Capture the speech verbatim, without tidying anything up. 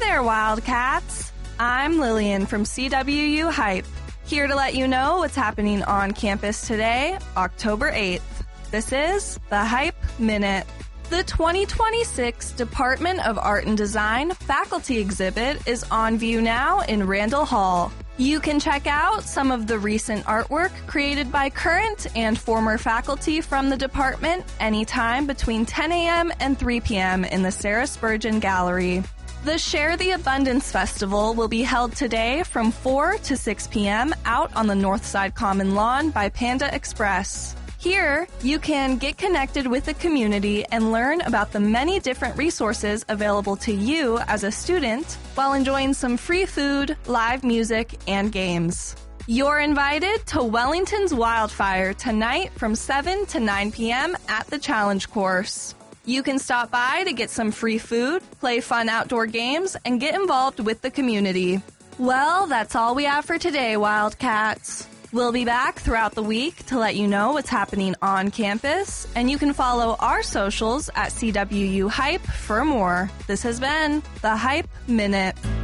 there, Wildcats! I'm Lillian from C W U Hype, here to let you know what's happening on campus today, October eighth. This is the Hype Minute. The twenty twenty-six Department of Art and Design faculty exhibit is on view now in Randall Hall. You can check out some of the recent artwork created by current and former faculty from the department anytime between ten a.m. and three p.m. in the Sarah Spurgeon Gallery. The Share the Abundance Festival will be held today from four to six p.m. out on the Northside Common Lawn by Panda Express. Here, you can get connected with the community and learn about the many different resources available to you as a student while enjoying some free food, live music, and games. You're invited to Wellington's Wildfire tonight from seven to nine p.m. at the Challenge Course. You can stop by to get some free food, play fun outdoor games, and get involved with the community. Well, that's all we have for today, Wildcats. We'll be back throughout the week to let you know what's happening on campus, and you can follow our socials at C W U Hype for more. This has been the Hype Minute.